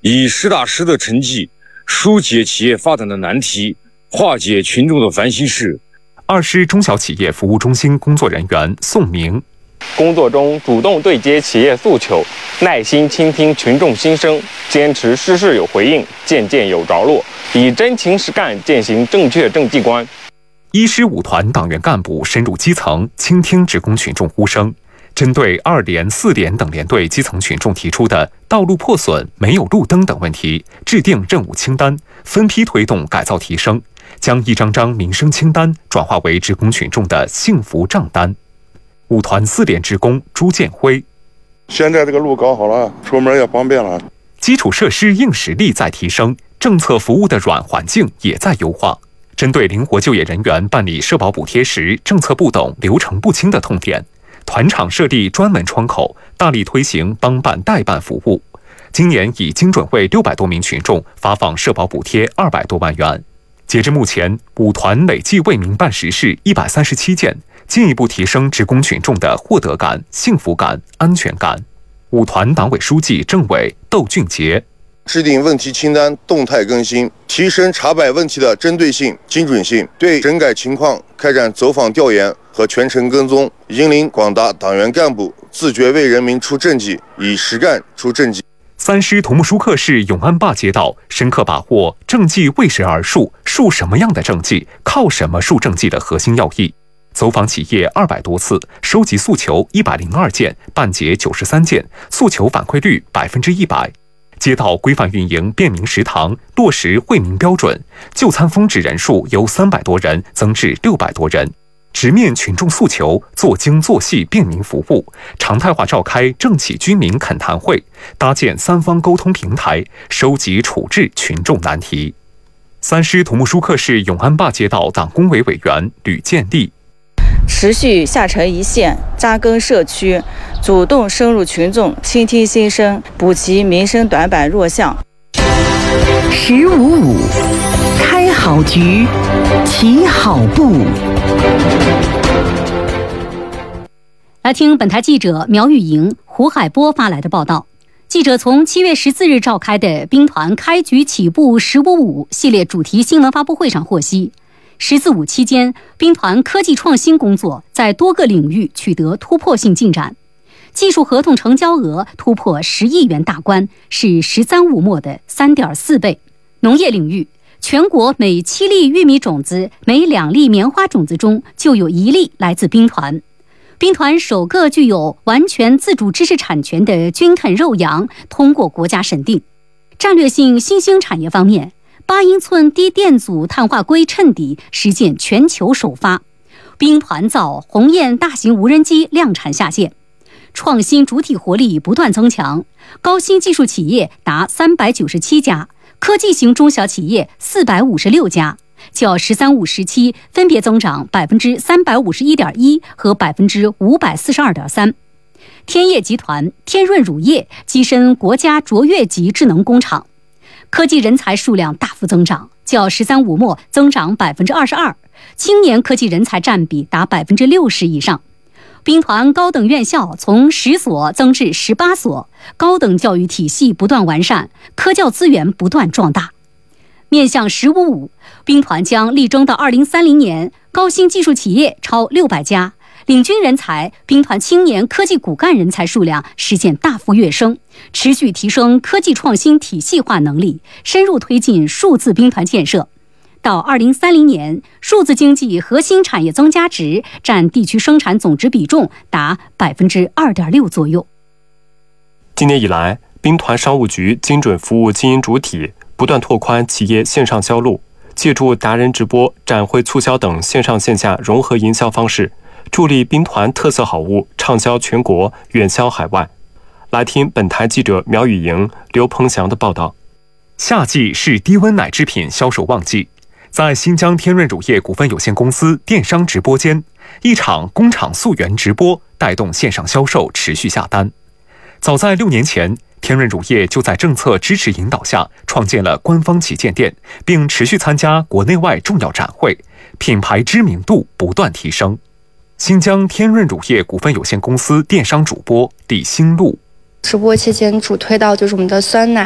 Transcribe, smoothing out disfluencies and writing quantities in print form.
以实打实的成绩疏解企业发展的难题，化解群众的烦心事。 2师中小企业服务中心工作人员宋明， 工作中主动对接企业诉求，耐心倾听群众心声，坚持事事有回应，件件有着落，以真情实干践行正确政绩观。 1师5团党员干部深入基层，倾听职工群众呼声，针对2联、4联等联队基层群众提出的道路破损、没有路灯等问题，制定任务清单，分批推动改造提升，将一张张民生清单转化为职工群众的幸福账单。5团4联职工朱建辉， 现在这个路搞好了，出门也方便了。 基础设施硬实力在提升，政策服务的软环境也在优化。针对灵活就业人员办理社保补贴时政策不懂、流程不清的痛点，团场设立专门窗口，大力推行帮办代办服务。今年已精准为600多名群众发放社保补贴200多万元。截至目前，5团累计为民办实事137件，进一步提升职工群众的获得感、幸福感、安全感。5团党委书记、政委窦俊杰， 制定问题清单，动态更新，提升查摆问题的针对性、精准性，对整改情况开展走访调研和全程跟踪，引领广大党员干部自觉为人民出政绩，以实干出政绩。 3师图木舒克市永安坝街道深刻把握政绩为谁而树，树什么样的政绩，靠什么树政绩的核心要义。走访企业200多次，收集诉求102件，办结93件，诉求反馈率100%。街道规范运营便民食堂，落实惠民标准，就餐峰值人数由300多人增至600多人。直面群众诉求，做精做细便民服务，常态化召开政企居民恳谈会，搭建3方沟通平台，收集处置群众难题。3师图木舒克市永安坝街道党工委委员吕建立， 持续下沉一线，扎根社区，主动深入群众，倾听心声，补齐民生短板弱项。 1055开好局，起好步。 来听本台记者苗玉莹、胡海波发来的报道。记者从7月14日召开的兵团开局起步1055系列主题新闻发布会上获悉，14.5期间，兵团科技创新工作在多个领域取得突破性进展，技术合同成交额突破10亿元大关，是13.5末的3.4倍。农业领域，全国每7粒玉米种子、每2粒棉花种子中就有1粒来自兵团。兵团首个具有完全自主知识产权的菌啃肉羊通过国家审定。战略性新兴产业方面，8英寸低电阻碳化硅衬底实现全球首发，兵团造鸿雁大型无人机量产下线，创新主体活力不断增强，高新技术企业达397家，科技型中小企业456家，较13.5时期分别增长351.1%和542.3%。天业集团、天润乳业跻身国家卓越级智能工厂，科技人才数量大幅增长，较13.5末增长22%，青年科技人才占比达60%以上。兵团高等院校从10所增至18所，高等教育体系不断完善，科教资源不断壮大。面向15.5，兵团将力争到2030年，高新技术企业超600家，领军人才，兵团青年科技骨干人才数量实现大幅跃升，持续提升科技创新体系化能力，深入推进数字兵团建设。到2030年，数字经济核心产业增加值占地区生产总值比重达2.6%左右。 今年以来，兵团商务局精准服务经营主体，不断拓宽企业线上销路，借助达人直播、展会促销等线上线下融合营销方式，助力兵团特色好物畅销全国、远销海外。来听本台记者苗雨莹、刘鹏翔的报道。 夏季是低温奶制品销售旺季，在新疆天润乳业股份有限公司电商直播间，一场工厂溯源直播带动线上销售持续下单。早在6年前，天润乳业就在政策支持引导下创建了官方旗舰店，并持续参加国内外重要展会，品牌知名度不断提升。新疆天润乳业股份有限公司电商主播李新路， 直播期间主推到就是我们的酸奶